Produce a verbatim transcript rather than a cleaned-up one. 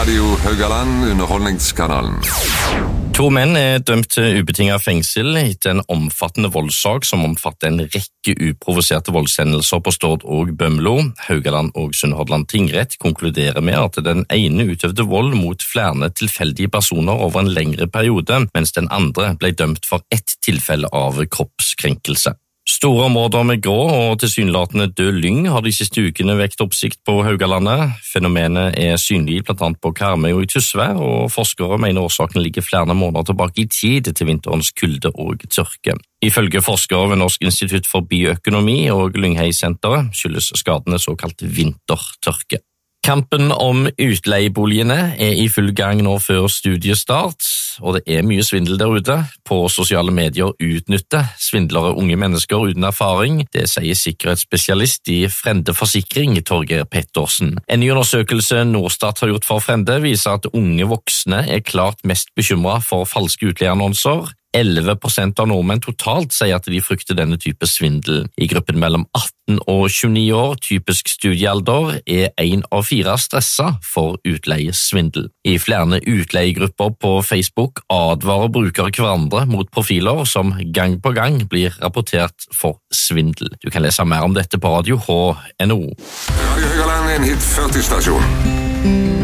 Radio Haugaland, underholdningskanalen. To menn er dømt til ubetinget fengsel etter en omfattende voldssak som omfatter en rekke uprovoserte voldshendelser på Stord og Bømlo. Haugaland og Sunnhordland tingrett konkluderer med at den ene utøvde vold mot flere tilfeldige personer over en lengre periode, mens den andre ble dømt for ett tilfelle av kroppskrenkelse. Store områder med grå og tilsynelatende død lyng har de siste ukene vekt oppsikt på Haugalandet. Fenomenet er synlig blant annet på Karmøy og i Tysvær, og forskere mener årsaken ligger flere måneder tilbake i tid til vinterens kulde og tørke. Ifølge forskere ved Norsk institutt for bioøkonomi og Lynghei-senteret skyldes skadene såkalt vintertørke. Kampen om utleieboligene er i full gang nå før studiestart, og det er mye svindel der ute. På sosiale medier utnytter svindlere unge mennesker uten erfaring. Det sier sikkerhetsspesialist i Frende Forsikring, Torgeir Pettersen. En ny undersøkelse Norstat har gjort for Frende viser at unge voksne er klart mest bekymret for falske utleieannonser. elleve prosent av nordmenn totalt sier at de frykter denne type svindel. I gruppen mellom atten og tjueni år, typisk studiealder, er en av fire stresset for utleiesvindel. I flere utleiegrupper på Facebook advarer brukere hverandre mot profiler som gang på gang blir rapportert for svindel. Du kan lese mer om dette på radio H N O. Radio Haugaland er en hit førti stasjon.